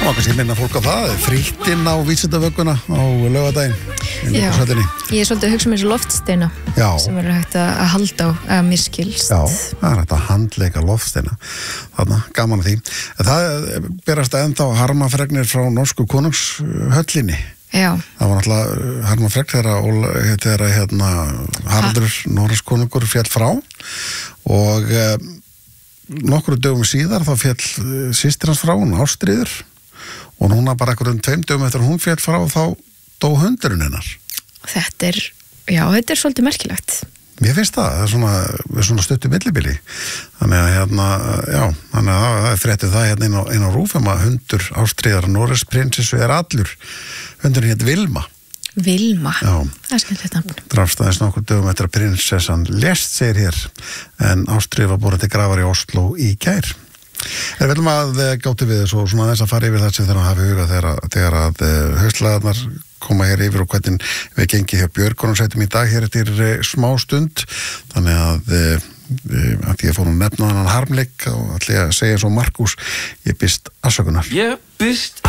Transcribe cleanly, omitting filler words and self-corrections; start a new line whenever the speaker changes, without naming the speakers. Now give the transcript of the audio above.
Má kannski minna fólk á það, frítt inn á Vísindavögguna á laugardaginn.
Já, ég er svolítið að hugsa þessu loftsteina sem verður hægt að halda á að mér skilst.
Já, það hægt að handleika loftsteina. Þarna, gaman að því. Það berast ennþá harmafregnir frá norsku konungshöllinni.
Já. Það
var náttúrulega harmafregn þegar Haraldur Noregskonungur féll frá og nokkru dögum síðar þá féll systir hans frá, hún Ástríður, og núna bara einhverjum 2 dögum eftir hún féll frá þá dó hundurinn hennar.
Þetta er svolítið merkilegt.
Mér finnst það er svona stuttu millibili. Þannig að það er fréttið það inn á RÚV að hundur Ástríðar Noregsprinsessu er allur. Hundurinn hét Vilma.
Vilma?
Já.
Það er skemmtilegt nafn.
Drafst aðeins nokkur dögum eftir að prinsessan lést, segir hér, en Ástríður var borin til grafar í Oslo í gær. Við viljum að gátu við þessu og svona þess að fara yfir það sem þeirra hafi hugað þegar að haustlagarnar koma hér yfir og hvernig við gengið hjá Björgunarsveitum í dag hér eftir smá stund. Þannig að ég fór nefna hann harmleik og ætla ég að segja svo Markús, ég biðst afsökunar.